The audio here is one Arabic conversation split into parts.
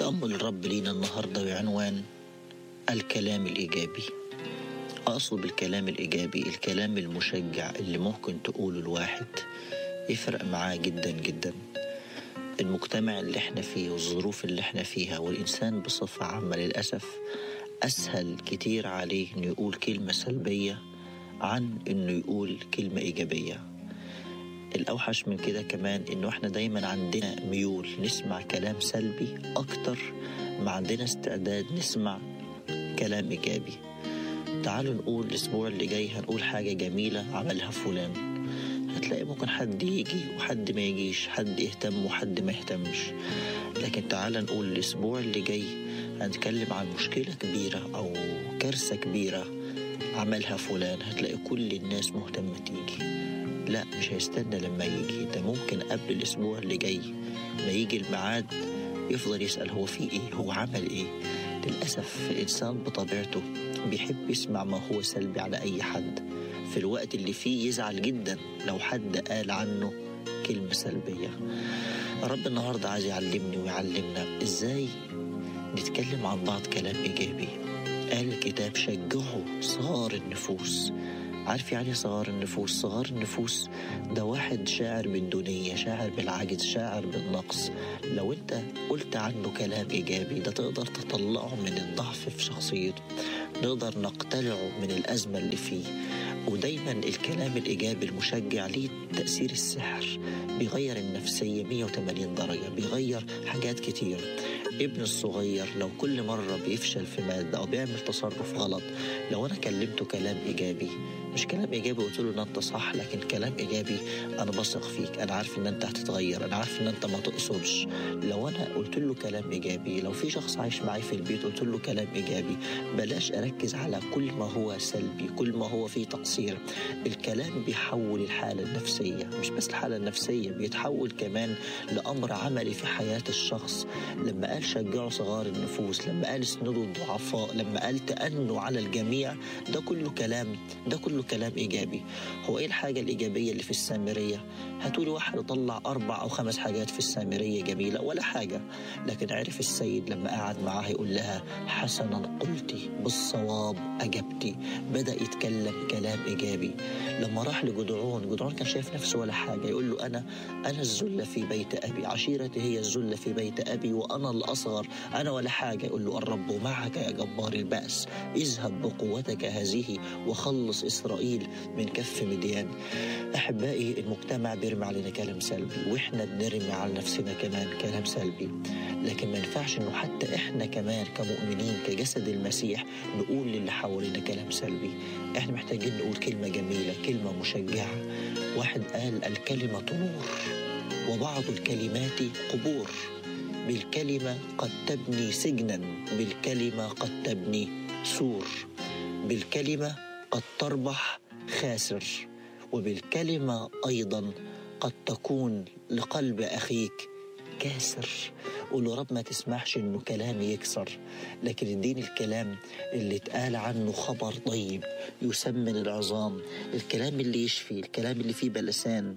تأمل الرب لينا النهاردة بعنوان الكلام الإيجابي. أقصد بالكلام الإيجابي الكلام المشجع اللي ممكن تقوله الواحد يفرق معاه جدا جدا. المجتمع اللي احنا فيه والظروف اللي احنا فيها والإنسان بصفة عامة للأسف أسهل كتير عليه إنه يقول كلمة سلبية عن إنه يقول كلمة إيجابية. الأوحش من كده كمان إنه احنا دايما عندنا ميول نسمع كلام سلبي أكتر ما عندنا استعداد نسمع كلام إيجابي. تعالوا نقول الأسبوع اللي جاي هنقول حاجة جميلة عملها فلان، هتلاقي ممكن حد يجي وحد ما يجيش، حد يهتم وحد ما يهتمش. لكن تعالوا نقول الأسبوع اللي جاي هنتكلم عن مشكلة كبيرة أو كارثة كبيرة عملها فلان، هتلاقي كل الناس مهتمة تيجي. لا، مش هيستنى لما يجي، ده ممكن قبل الأسبوع اللي جاي ما يجي الميعاد يفضل يسأل هو في إيه، هو عمل إيه. للأسف الإنسان بطبيعته بيحب يسمع ما هو سلبي على أي حد، في الوقت اللي فيه يزعل جدا لو حد قال عنه كلمة سلبية. رب النهاردة عايز يعلمني ويعلمنا إزاي نتكلم عن بعض كلام إيجابي. قال الكتاب شجعوا صغار النفوس. عارف يعني صغار النفوس؟ صغار النفوس ده واحد شاعر بالدونية، شاعر بالعجز، شاعر بالنقص. لو انت قلت عنه كلام إيجابي ده تقدر تطلعه من الضعف في شخصيته، نقدر نقتلعه من الأزمة اللي فيه. ودايما الكلام الإيجابي المشجع ليه تأثير السحر، بيغير النفسية 180 درجة، بيغير حاجات كتير. ابن الصغير لو كل مرة بيفشل في مادة أو بيعمل تصرف غلط، لو أنا كلمته كلام إيجابي، مش كلام إيجابي قلت له إن أنت صح، لكن كلام إيجابي أنا بثق فيك، أنا عارف إن أنت هتتغير، أنا عارف إن أنت ما تقصدش. لو أنا قلت له كلام إيجابي، لو في شخص عايش معي في البيت قلت له كلام إيجابي، بلاش أركز على كل ما هو سلبي، كل ما هو فيه تقصير. الكلام بيحول الحالة النفسية، مش بس الحالة النفسية، بيتحول كمان لأمر عملي في حياة الشخص. لما قال شجعوا صغار النفوس، لما قال اسندوا الضعفاء، لما قال تأنوا على الجميع، ده كله كلام إيجابي. هو إيه الحاجة الإيجابية اللي في السامرية؟ هتقولي واحد يطلع 4 أو 5 حاجات في السامرية جميلة ولا حاجة، لكن عرف السيد لما قعد معاه يقول لها حسنا قلتي بالصواب أجبتي. بدأ يتكلم كلام إيجابي. لما راح لجدعون كان شايف نفسه ولا حاجة، يقول له أنا الزلة في بيت أبي، عشيرتي هي الزلة في بيت أبي وأنا الأصغر، أنا ولا حاجة. يقول له الرب معك يا جبار البأس، اذهب بقوتك هذه وخلص إسرائيل من كف مديان. أحبائي، المجتمع بيرمي علينا كلام سلبي وإحنا بنرمي على نفسنا كمان كلام سلبي، لكن ما ينفعش إنه حتى إحنا كمان كمؤمنين كجسد المسيح نقول للي حوالينا كلام سلبي. إحنا محتاجين نقول كلمة جميلة، كلمة مشجعة. واحد قال الكلمة نور وبعض الكلمات قبور، بالكلمة قد تبني سجنا، بالكلمة قد تبني سور، بالكلمة قد تربح خاسر، وبالكلمة أيضا قد تكون لقلب أخيك كاسر. قول له رب ما تسمحش إنه كلامي يكسر، لكن اديني الكلام اللي اتقال عنه خبر طيب يسمن العظام، الكلام اللي يشفي، الكلام اللي فيه بلسان،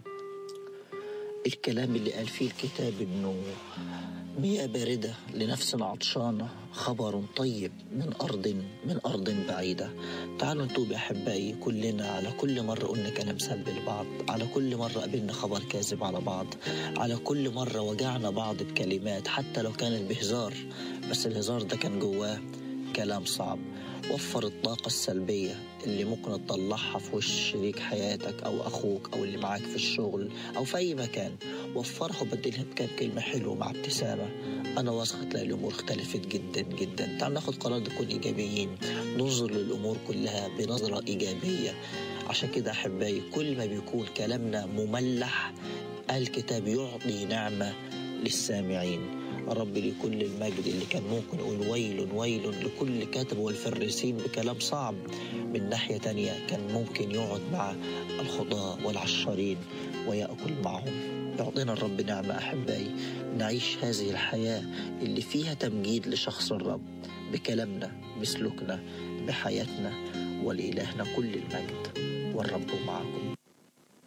الكلام اللي قال فيه الكتاب إنه مياه باردة لنفس عطشانة، خبر طيب من أرض بعيدة. تعالوا نتوب يا أحبائي كلنا على كل مرة قلنا كلام سلبي لبعض، على كل مرة قبلنا خبر كاذب على بعض، على كل مرة وجعنا بعض بكلمات حتى لو كانت بهزار، بس الهزار ده كان جواه كلام صعب. وفر الطاقة السلبية اللي ممكن تطلعها في وش شريك حياتك أو أخوك أو اللي معاك في الشغل أو في أي مكان، وفرها وبدلها بكام كلمة حلوة مع ابتسامة. أنا واثق تلاقي الأمور اختلفت جدا جدا. تعال ناخد قرار نكون إيجابيين، ننظر للأمور كلها بنظرة إيجابية. عشان كده أحبائي كل ما بيكون كلامنا مملح الكتاب يعطي نعمة للسامعين. رب لكل المجد اللي كان ممكن يقول ويل لكل كاتب والفريسين بكلام صعب، من ناحية تانية كان ممكن يقعد مع الخطاة والعشارين ويأكل معهم. يعطينا الرب نعمة أحبائي نعيش هذه الحياة اللي فيها تمجيد لشخص الرب بكلامنا بسلوكنا بحياتنا، ولإلهنا كل المجد والرب معكم.